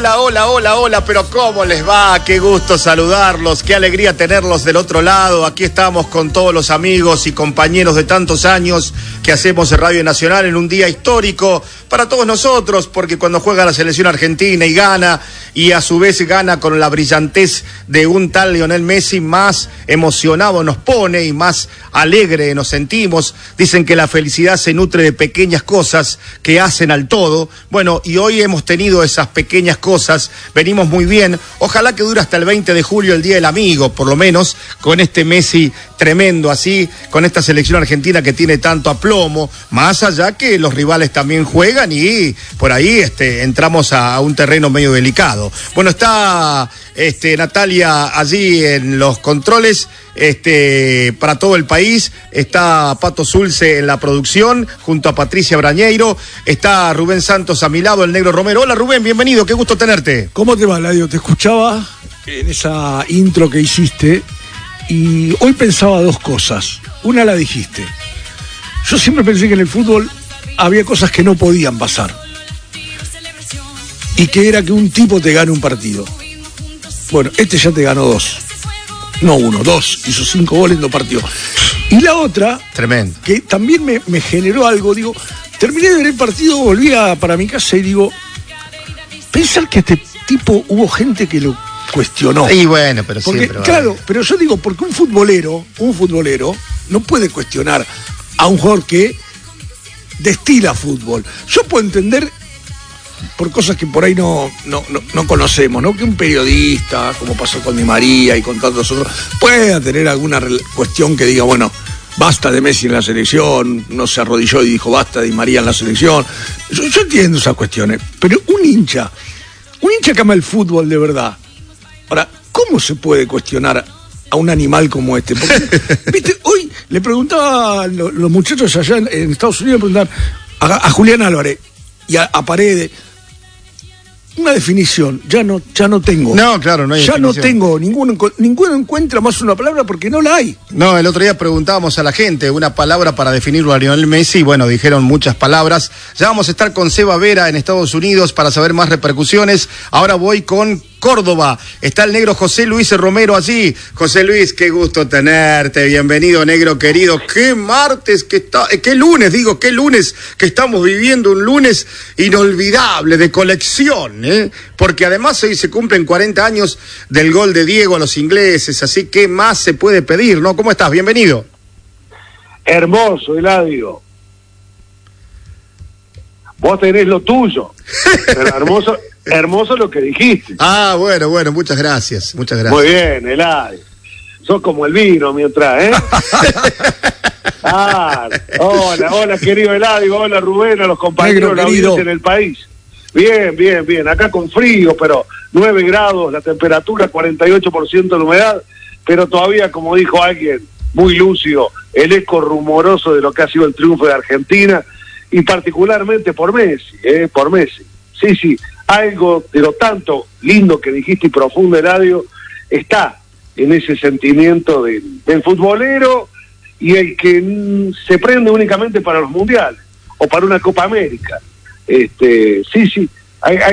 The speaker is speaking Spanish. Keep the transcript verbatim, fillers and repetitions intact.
Hola, hola, hola, hola, pero ¿cómo les va? Qué gusto saludarlos, qué alegría tenerlos del otro lado. Aquí estamos con todos los amigos y compañeros de tantos años que hacemos en Radio Nacional en un día histórico para todos nosotros, porque cuando juega la selección argentina y gana, y a su vez gana con la brillantez de un tal Lionel Messi, más emocionado nos pone y más alegre nos sentimos. Dicen que la felicidad se nutre de pequeñas cosas que hacen al todo. Bueno, y hoy hemos tenido esas pequeñas cosas, venimos muy bien. Ojalá que dure hasta el veinte de julio, el Día del Amigo, por lo menos, con este Messi tremendo así, con esta selección argentina que tiene tanto aplomo, más allá que los rivales también juegan y por ahí este, entramos a, a un terreno medio delicado. Bueno, está este, Natalia allí en los controles, este, para todo el país, está Pato Zulce en la producción, junto a Patricia Brañeiro, está Rubén Santos a mi lado, el Negro Romero. Hola Rubén, bienvenido, qué gusto tenerte. ¿Cómo te va, Ladio? Te escuchaba en esa intro que hiciste y hoy pensaba dos cosas. Una la dijiste. Yo siempre pensé que en el fútbol había cosas que no podían pasar y que era que un tipo te gane un partido. Bueno, este ya te ganó dos. No uno, dos. Hizo cinco goles en dos partidos. Y la otra, tremendo, que también me, me generó algo, digo, terminé de ver el partido, volví a, para mi casa y digo, pensar que este tipo hubo gente que lo cuestionó. Y bueno, pero porque, siempre va. Claro, pero yo digo, porque un futbolero, un futbolero no puede cuestionar a un jugador que destila fútbol. Yo puedo entender, por cosas que por ahí no, no, no, no conocemos, ¿no? Que un periodista, como pasó con Di María y con tantos otros, pueda tener alguna cuestión que diga, bueno, basta de Messi en la selección, no se arrodilló y dijo basta de Di María en la selección. Yo, yo entiendo esas cuestiones, pero un hincha, un hincha que ama el fútbol de verdad. Ahora, ¿cómo se puede cuestionar a un animal como este? Porque, viste, hoy le preguntaba a los, los muchachos allá en, en Estados Unidos, le preguntaban a, a Julián Álvarez y a, a Paredes, una definición, ya no, ya no tengo. No, claro, no hay Ya definición. no tengo, ninguno, ninguno encuentra más una palabra porque no la hay. No, el otro día preguntábamos a la gente una palabra para definirlo a Lionel Messi, y bueno, dijeron muchas palabras. Ya vamos a estar con Seba Vera en Estados Unidos para saber más repercusiones. Ahora voy con Córdoba. Está el negro José Luis Romero allí. José Luis, qué gusto tenerte. Bienvenido, negro querido. Qué martes que está, eh, qué lunes, digo, qué lunes que estamos viviendo, un lunes inolvidable de colección, ¿eh? Porque además hoy se cumplen cuarenta años del gol de Diego a los ingleses, así que más se puede pedir, ¿no? ¿Cómo estás? Bienvenido. Hermoso, Eladio. Vos tenés lo tuyo, pero hermoso, hermoso lo que dijiste. Ah, bueno, bueno, muchas gracias, muchas gracias. Muy bien, Eladio. Sos como el vino mientras, ¿eh? Ah, hola, hola, querido Eladio, hola Rubén, a los compañeros de la audiencia en el país. Bien, bien, bien, acá con frío, pero nueve grados la temperatura, cuarenta y ocho por ciento la humedad, pero todavía, como dijo alguien muy lúcido, el eco rumoroso de lo que ha sido el triunfo de Argentina, y particularmente por Messi, eh, por Messi. Sí, sí, algo de lo tanto lindo que dijiste y profundo, Eladio, está en ese sentimiento del, del futbolero y el que mm, se prende únicamente para los mundiales o para una Copa América. Este, sí, sí, hay, hay